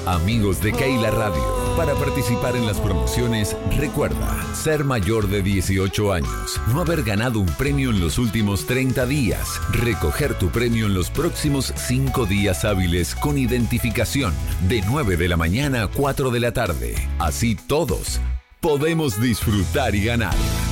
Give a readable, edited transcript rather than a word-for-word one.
Amigos de Keila Radio. Para participar en las promociones, recuerda ser mayor de 18 años, no haber ganado un premio en los últimos 30 días, recoger tu premio en los próximos 5 días hábiles con identificación, de 9 de la mañana a 4 de la tarde. Así todos podemos disfrutar y ganar.